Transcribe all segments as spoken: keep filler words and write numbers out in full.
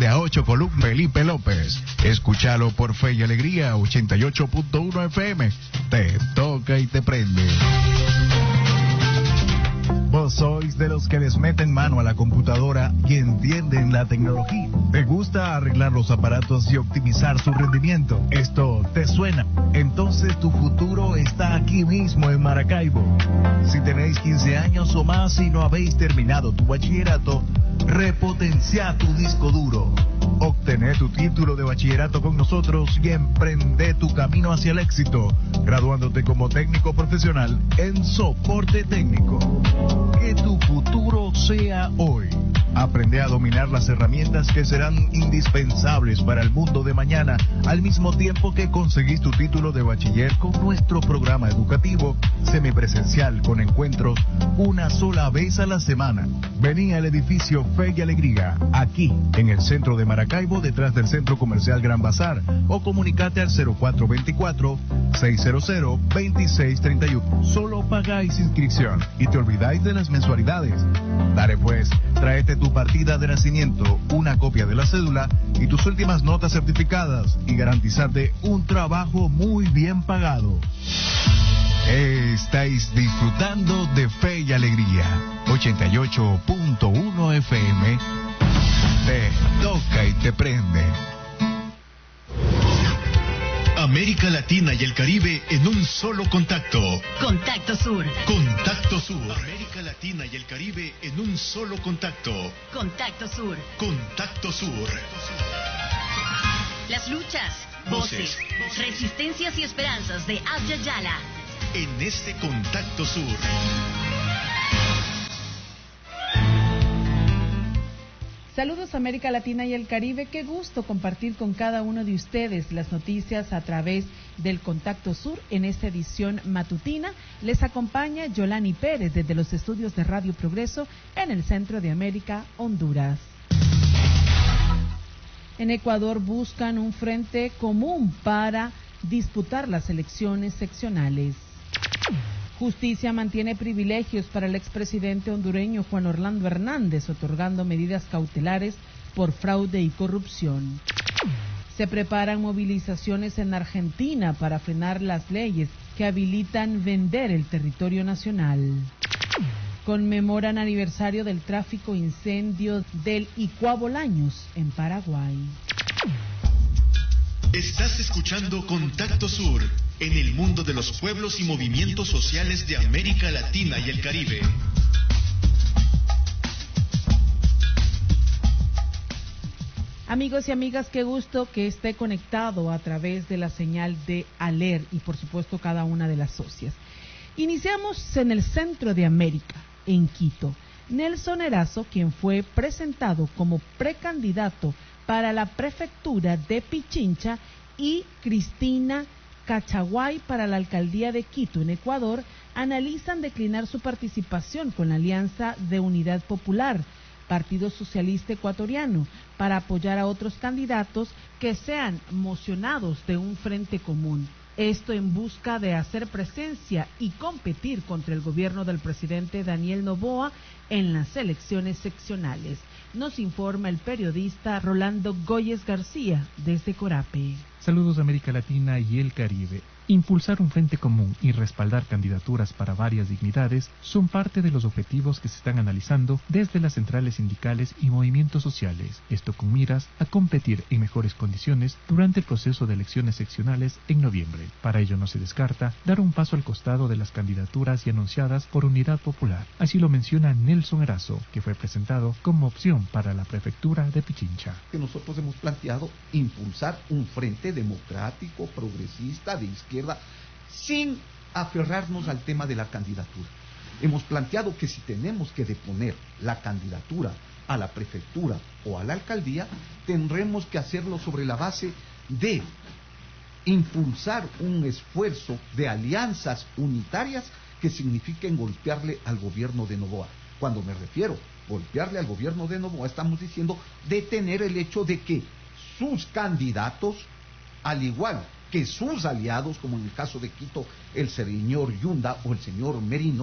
de a ocho con Felipe López. Escúchalo por Fe y Alegría ochenta y ocho punto uno F M. Te toca y te prende. ¿Vos sois de los que les meten mano a la computadora y entienden la tecnología? ¿Te gusta arreglar los aparatos y optimizar su rendimiento? ¿Esto te suena? Entonces tu futuro está aquí mismo en Maracaibo. Si tenéis quince años o más y no habéis terminado tu bachillerato, repotencia tu disco duro. Obtener tu título de bachillerato con nosotros y emprende tu camino hacia el éxito, graduándote como técnico profesional en soporte técnico. Que tu futuro sea hoy. Aprende a dominar las herramientas que serán indispensables para el mundo de mañana, al mismo tiempo que conseguís tu título de bachiller con nuestro programa educativo semipresencial con encuentros una sola vez a la semana. Vení al edificio Fe y Alegría, aquí en el centro de Maracaibo, detrás del Centro Comercial Gran Bazar, o comunicate al cero cuatro dos cuatro, seis cero cero, dos seis tres uno. Solo pagáis inscripción y te olvidáis de las mensualidades. Dale pues, tráete tu partida de nacimiento, una copia de la cédula y tus últimas notas certificadas y garantizarte un trabajo muy bien pagado. Estáis disfrutando de Fe y Alegría ochenta y ocho punto uno F M. Te toca y te prende. América Latina y el Caribe en un solo contacto. Contacto Sur. Contacto Sur. América Latina y el Caribe en un solo contacto. Contacto Sur. Contacto Sur. Las luchas, voces, voces resistencias y esperanzas de Abya Yala. En este Contacto Sur. Saludos América Latina y el Caribe, qué gusto compartir con cada uno de ustedes las noticias a través del Contacto Sur en esta edición matutina. Les acompaña Yolani Pérez desde los estudios de Radio Progreso en el centro de América, Honduras. En Ecuador buscan un frente común para disputar las elecciones seccionales. Justicia mantiene privilegios para el expresidente hondureño Juan Orlando Hernández, otorgando medidas cautelares por fraude y corrupción. Se preparan movilizaciones en Argentina para frenar las leyes que habilitan vender el territorio nacional. Conmemoran aniversario del tráfico incendio del Icua Bolaños en Paraguay. Estás escuchando Contacto Sur, en el mundo de los pueblos y movimientos sociales de América Latina y el Caribe. Amigos y amigas, qué gusto que esté conectado a través de la señal de ALER y por supuesto cada una de las socias. Iniciamos en el centro de América, en Quito. Nelson Erazo, quien fue presentado como precandidato para la prefectura de Pichincha, y Cristina Cachaguay para la alcaldía de Quito, en Ecuador, analizan declinar su participación con la Alianza de Unidad Popular, Partido Socialista Ecuatoriano, para apoyar a otros candidatos que sean mocionados de un frente común. Esto en busca de hacer presencia y competir contra el gobierno del presidente Daniel Noboa en las elecciones seccionales. Nos informa el periodista Rolando Goyes García desde Corape. Saludos de América Latina y el Caribe. Impulsar un frente común y respaldar candidaturas para varias dignidades son parte de los objetivos que se están analizando desde las centrales sindicales y movimientos sociales. Esto con miras a competir en mejores condiciones durante el proceso de elecciones seccionales en noviembre. Para ello no se descarta dar un paso al costado de las candidaturas y anunciadas por Unidad Popular. Así lo menciona Nelson Erazo, que fue presentado como opción para la prefectura de Pichincha. Que nosotros hemos planteado impulsar un frente democrático, progresista, de izquierda, sin aferrarnos al tema de la candidatura. Hemos planteado que si tenemos que deponer la candidatura a la prefectura o a la alcaldía, tendremos que hacerlo sobre la base de impulsar un esfuerzo de alianzas unitarias que signifiquen golpearle al gobierno de Noboa. Cuando me refiero golpearle al gobierno de Noboa, estamos diciendo detener el hecho de que sus candidatos, al igual que sus aliados, como en el caso de Quito, el señor Yunda o el señor Merino,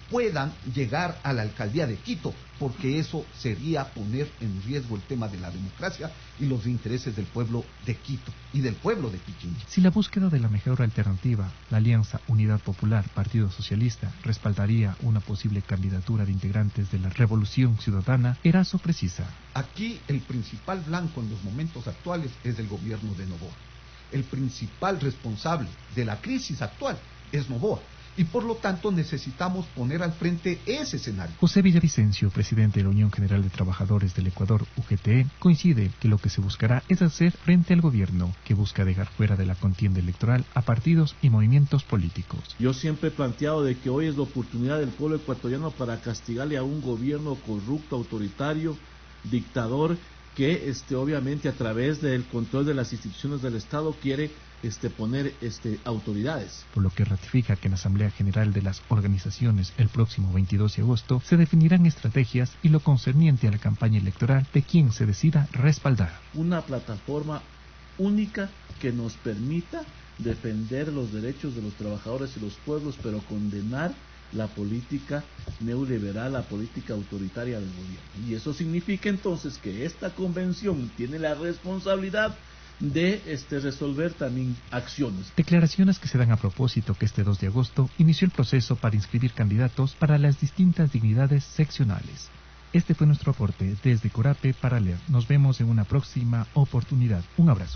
puedan llegar a la alcaldía de Quito, porque eso sería poner en riesgo el tema de la democracia y los intereses del pueblo de Quito y del pueblo de Pichincha. Si la búsqueda de la mejor alternativa, la Alianza Unidad Popular Partido Socialista, respaldaría una posible candidatura de integrantes de la Revolución Ciudadana, Erazo precisa. Aquí el principal blanco en los momentos actuales es el gobierno de Noboa. El principal responsable de la crisis actual es Noboa. Y por lo tanto necesitamos poner al frente ese escenario. José Villavicencio, presidente de la Unión General de Trabajadores del Ecuador, U G T E, coincide que lo que se buscará es hacer frente al gobierno, que busca dejar fuera de la contienda electoral a partidos y movimientos políticos. Yo siempre he planteado de que hoy es la oportunidad del pueblo ecuatoriano para castigarle a un gobierno corrupto, autoritario, dictador, que este, obviamente a través del control de las instituciones del Estado quiere Este, poner este, autoridades. Por lo que ratifica que en la Asamblea General de las Organizaciones el próximo veintidós de agosto se definirán estrategias y lo concerniente a la campaña electoral de quien se decida respaldar. Una plataforma única que nos permita defender los derechos de los trabajadores y los pueblos, pero condenar la política neoliberal, la política autoritaria del gobierno. Y eso significa entonces que esta convención tiene la responsabilidad de este, resolver también acciones. Declaraciones que se dan a propósito que este dos de agosto inició el proceso para inscribir candidatos para las distintas dignidades seccionales. Este fue nuestro aporte desde Corape para leer. Nos vemos en una próxima oportunidad. Un abrazo.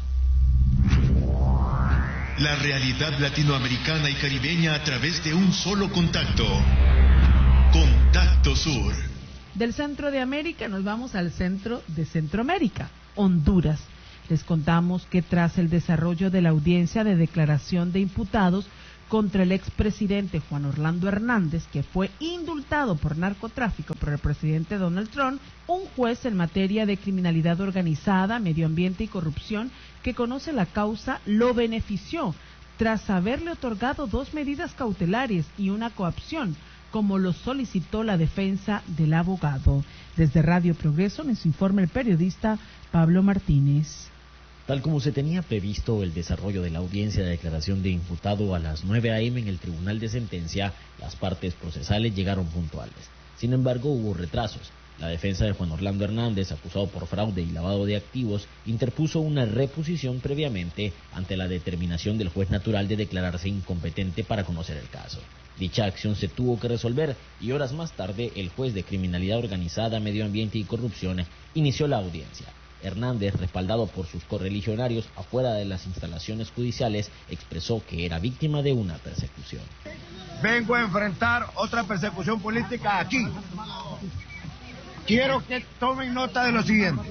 La realidad latinoamericana y caribeña a través de un solo contacto. Contacto Sur. Del centro de América nos vamos al centro de Centroamérica, Honduras. Les contamos que tras el desarrollo de la audiencia de declaración de imputados contra el expresidente Juan Orlando Hernández, que fue indultado por narcotráfico por el presidente Donald Trump, un juez en materia de criminalidad organizada, medio ambiente y corrupción que conoce la causa lo benefició tras haberle otorgado dos medidas cautelares y una coacción, como lo solicitó la defensa del abogado. Desde Radio Progreso nos informa el periodista Pablo Martínez. Tal como se tenía previsto el desarrollo de la audiencia de declaración de imputado a las nueve a eme en el Tribunal de Sentencia, las partes procesales llegaron puntuales. Sin embargo, hubo retrasos. La defensa de Juan Orlando Hernández, acusado por fraude y lavado de activos, interpuso una reposición previamente ante la determinación del juez natural de declararse incompetente para conocer el caso. Dicha acción se tuvo que resolver y horas más tarde el juez de criminalidad organizada, medio ambiente y corrupción inició la audiencia. Hernández, respaldado por sus correligionarios afuera de las instalaciones judiciales, expresó que era víctima de una persecución. Vengo a enfrentar otra persecución política aquí. Quiero que tomen nota de lo siguiente.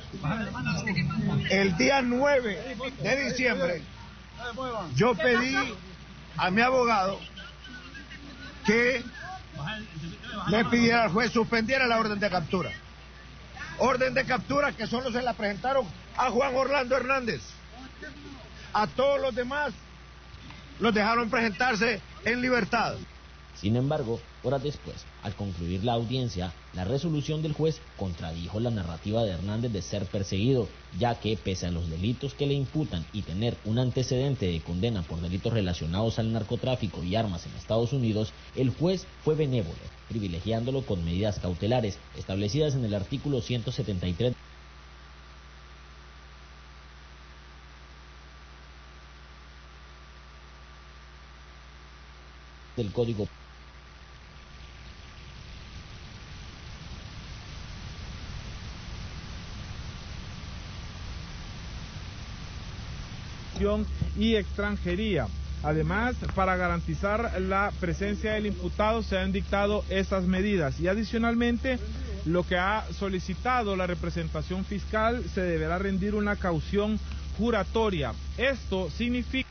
El día nueve de diciembre, yo pedí a mi abogado que le pidiera al juez suspendiera la orden de captura. Orden de captura que solo se la presentaron a Juan Orlando Hernández. A todos los demás los dejaron presentarse en libertad. Sin embargo, horas después, al concluir la audiencia, la resolución del juez contradijo la narrativa de Hernández de ser perseguido, ya que, pese a los delitos que le imputan y tener un antecedente de condena por delitos relacionados al narcotráfico y armas en Estados Unidos, el juez fue benévolo, privilegiándolo con medidas cautelares establecidas en el artículo ciento setenta y tres del Código. Y extranjería. Además, para garantizar la presencia del imputado se han dictado esas medidas y adicionalmente lo que ha solicitado la representación fiscal, se deberá rendir una caución juratoria. Esto significa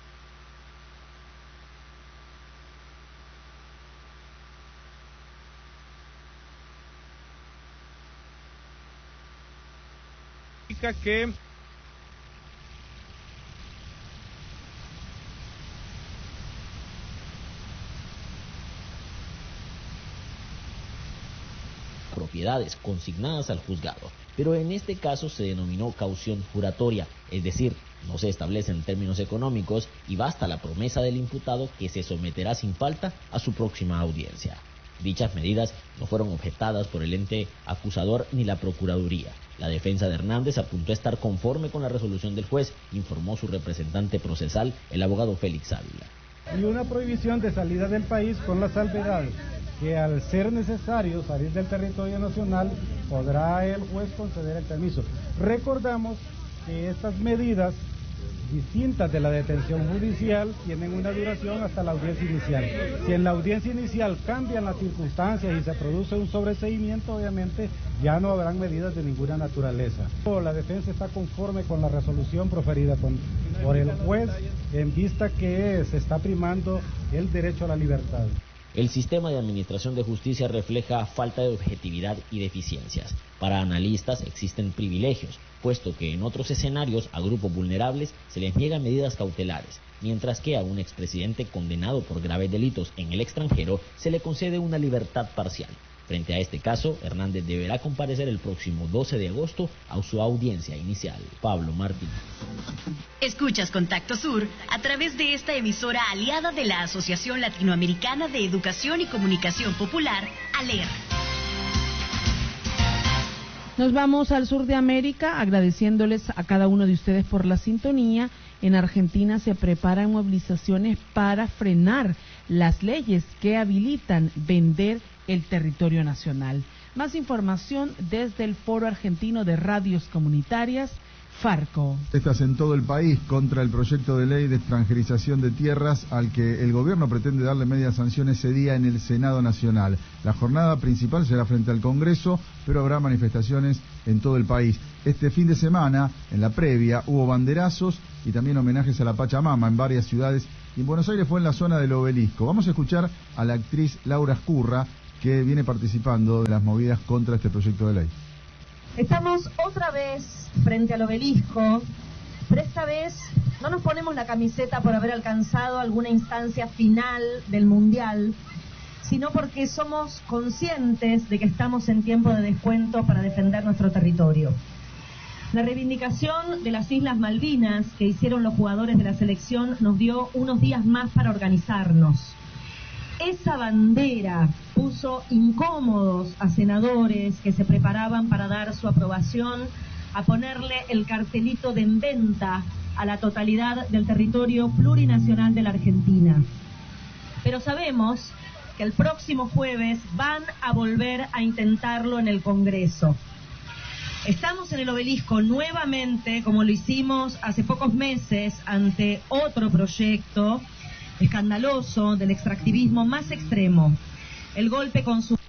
que propiedades consignadas al juzgado, pero en este caso se denominó caución juratoria, es decir, no se establecen términos económicos y basta la promesa del imputado que se someterá sin falta a su próxima audiencia. Dichas medidas no fueron objetadas por el ente acusador ni la Procuraduría. La defensa de Hernández apuntó a estar conforme con la resolución del juez, informó su representante procesal, el abogado Félix Ávila. Y una prohibición de salida del país con la salvedad que al ser necesario salir del territorio nacional podrá el juez conceder el permiso. Recordamos que estas medidas distintas de la detención judicial tienen una duración hasta la audiencia inicial. Si en la audiencia inicial cambian las circunstancias y se produce un sobreseimiento, obviamente ya no habrán medidas de ninguna naturaleza. La defensa está conforme con la resolución proferida con, por el juez en vista que se está primando el derecho a la libertad. El sistema de administración de justicia refleja falta de objetividad y deficiencias. Para analistas existen privilegios, puesto que en otros escenarios a grupos vulnerables se les niegan medidas cautelares, mientras que a un expresidente condenado por graves delitos en el extranjero se le concede una libertad parcial. Frente a este caso, Hernández deberá comparecer el próximo doce de agosto a su audiencia inicial. Pablo Martín. Escuchas Contacto Sur a través de esta emisora aliada de la Asociación Latinoamericana de Educación y Comunicación Popular, ALER. Nos vamos al sur de América agradeciéndoles a cada uno de ustedes por la sintonía. En Argentina se preparan movilizaciones para frenar las leyes que habilitan vender el territorio nacional. Más información desde el Foro Argentino de Radios Comunitarias, Farco. Estas en todo el país contra el proyecto de ley de extranjerización de tierras al que el gobierno pretende darle media sanción ese día en el Senado Nacional. La jornada principal será frente al Congreso, pero habrá manifestaciones en todo el país. Este fin de semana, en la previa, hubo banderazos y también homenajes a la Pachamama en varias ciudades, y en Buenos Aires fue en la zona del Obelisco. Vamos a escuchar a la actriz Laura Escurra, que viene participando de las movidas contra este proyecto de ley. Estamos otra vez frente al Obelisco, pero esta vez no nos ponemos la camiseta por haber alcanzado alguna instancia final del Mundial, sino porque somos conscientes de que estamos en tiempo de descuento para defender nuestro territorio. La reivindicación de las Islas Malvinas que hicieron los jugadores de la selección nos dio unos días más para organizarnos. Esa bandera puso incómodos a senadores que se preparaban para dar su aprobación a ponerle el cartelito de en venta a la totalidad del territorio plurinacional de la Argentina. Pero sabemos que el próximo jueves van a volver a intentarlo en el Congreso. Estamos en el Obelisco nuevamente, como lo hicimos hace pocos meses, ante otro proyecto escandaloso del extractivismo más extremo, el golpe con su...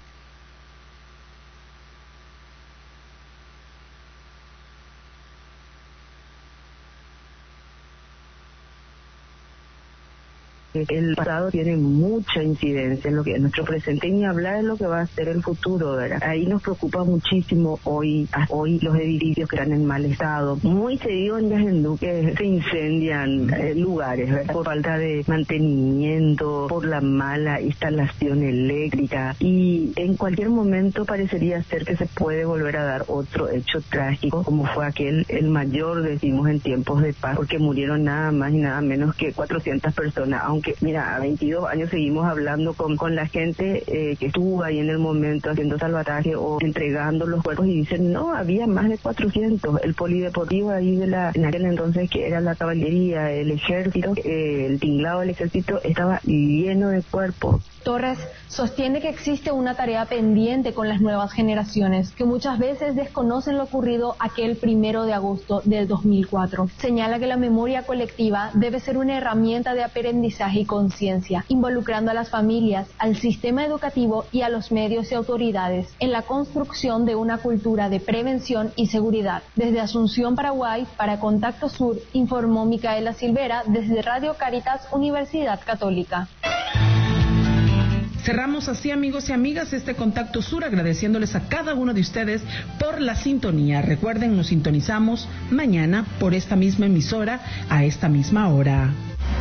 El pasado tiene mucha incidencia en lo que es nuestro presente y ni hablar de lo que va a ser el futuro, ¿verdad? Ahí nos preocupa muchísimo hoy hoy los edificios que están en mal estado. Muy seguido en Yajendú que se incendian eh, lugares, ¿verdad? Por falta de mantenimiento, por la mala instalación eléctrica, y en cualquier momento parecería ser que se puede volver a dar otro hecho trágico como fue aquel, el mayor, decimos, en tiempos de paz, porque murieron nada más y nada menos que cuatrocientas personas, aunque mira, a veintidós años seguimos hablando con, con la gente eh, que estuvo ahí en el momento haciendo salvataje o entregando los cuerpos, y dicen, no, había más de cuatrocientos. El polideportivo ahí de la, en aquel entonces, que era la caballería, el ejército, eh, el tinglado del ejército, estaba lleno de cuerpos. Torres sostiene que existe una tarea pendiente con las nuevas generaciones, que muchas veces desconocen lo ocurrido aquel primero de agosto del dos mil cuatro. Señala que la memoria colectiva debe ser una herramienta de aprendizaje y conciencia, involucrando a las familias, al sistema educativo y a los medios y autoridades en la construcción de una cultura de prevención y seguridad. Desde Asunción, Paraguay, para Contacto Sur, informó Micaela Silvera desde Radio Caritas, Universidad Católica. Cerramos así, amigos y amigas, este Contacto Sur, agradeciéndoles a cada uno de ustedes por la sintonía. Recuerden, nos sintonizamos mañana por esta misma emisora a esta misma hora.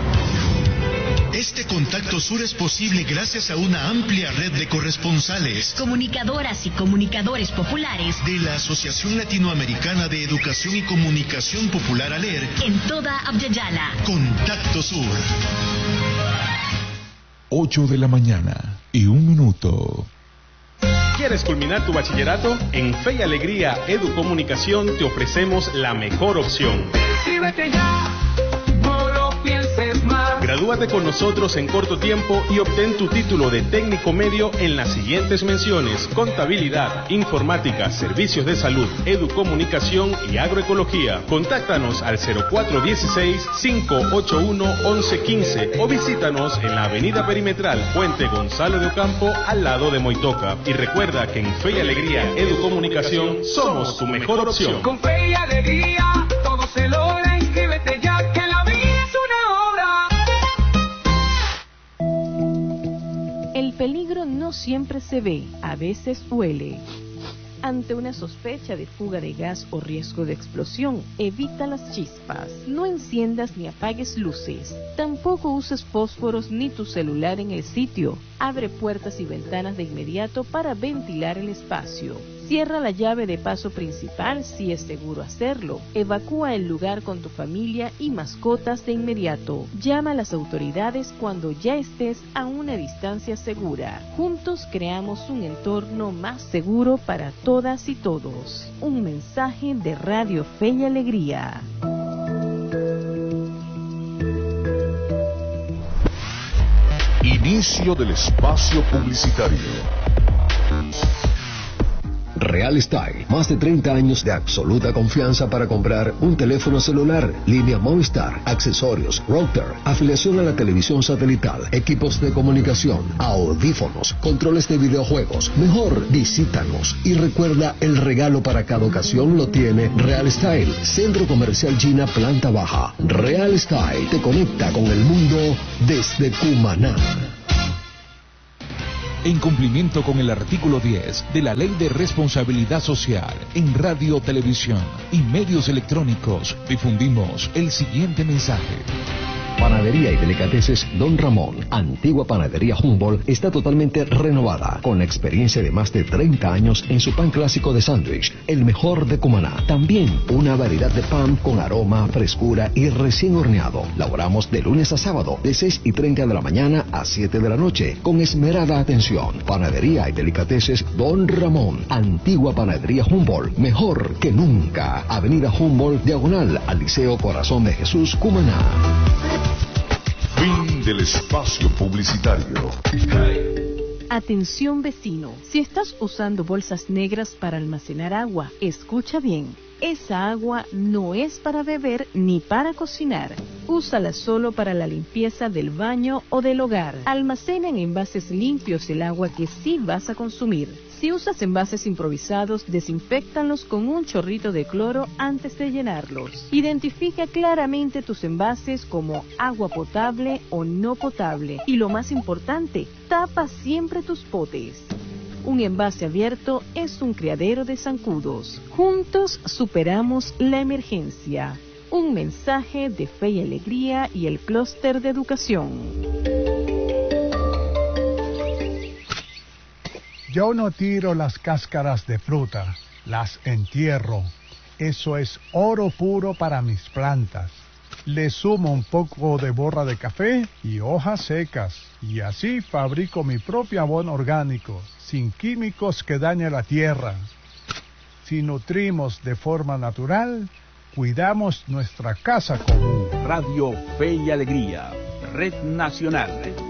Este Contacto Sur es posible gracias a una amplia red de corresponsales, comunicadoras y comunicadores populares de la Asociación Latinoamericana de Educación y Comunicación Popular, ALER, en toda Abya Yala. Contacto Sur. ocho de la mañana y un minuto. ¿Quieres culminar tu bachillerato? En Fe y Alegría Educomunicación te ofrecemos la mejor opción. Inscríbete ya, no lo pienses más. Gradúate con nosotros en corto tiempo y obtén tu título de técnico medio en las siguientes menciones: contabilidad, informática, servicios de salud, educomunicación y agroecología. Contáctanos al cero cuatro uno seis, cinco ocho uno, once quince o visítanos en la avenida Perimetral, Puente Gonzalo de Ocampo, al lado de Moitoca. Y recuerda que en Fe y Alegría Educomunicación somos tu mejor opción. Con Fe y Alegría todo se logra. Inscríbete ya, que la vida es una obra. El peligro no siempre se ve, a veces huele. Ante una sospecha de fuga de gas o riesgo de explosión, evita las chispas. No enciendas ni apagues luces. Tampoco uses fósforos ni tu celular en el sitio. Abre puertas y ventanas de inmediato para ventilar el espacio. Cierra la llave de paso principal si es seguro hacerlo. Evacúa el lugar con tu familia y mascotas de inmediato. Llama a las autoridades cuando ya estés a una distancia segura. Juntos creamos un entorno más seguro para todas y todos. Un mensaje de Radio Fe y Alegría. Inicio del espacio publicitario. Real Style, más de treinta años de absoluta confianza para comprar un teléfono celular, línea Movistar, accesorios, router, afiliación a la televisión satelital, equipos de comunicación, audífonos, controles de videojuegos. Mejor, visítanos y recuerda, el regalo para cada ocasión lo tiene Real Style, Centro Comercial China, planta baja. Real Style te conecta con el mundo desde Cumaná. En cumplimiento con el artículo diez de la Ley de Responsabilidad Social, en radio, televisión y medios electrónicos, difundimos el siguiente mensaje. Panadería y Delicateces Don Ramón, antigua Panadería Humboldt, está totalmente renovada, con la experiencia de más de treinta años en su pan clásico de sándwich, el mejor de Cumaná. También una variedad de pan con aroma, frescura y recién horneado. Laboramos de lunes a sábado, de seis y treinta de la mañana a siete de la noche, con esmerada atención. Panadería y Delicateces Don Ramón, antigua Panadería Humboldt, mejor que nunca. Avenida Humboldt, diagonal al Liceo Corazón de Jesús, Cumaná. Fin del espacio publicitario. Atención vecino, si estás usando bolsas negras para almacenar agua, escucha bien. Esa agua no es para beber ni para cocinar. Úsala solo para la limpieza del baño o del hogar. Almacena en envases limpios el agua que sí vas a consumir. Si usas envases improvisados, desinféctalos con un chorrito de cloro antes de llenarlos. Identifica claramente tus envases como agua potable o no potable. Y lo más importante, tapa siempre tus potes. Un envase abierto es un criadero de zancudos. Juntos superamos la emergencia. Un mensaje de Fe y Alegría y el Clúster de Educación. Yo no tiro las cáscaras de fruta, las entierro. Eso es oro puro para mis plantas. Le sumo un poco de borra de café y hojas secas, y así fabrico mi propio abono orgánico, sin químicos que dañen la tierra. Si nutrimos de forma natural, cuidamos nuestra casa común. Radio Fe y Alegría, Red Nacional.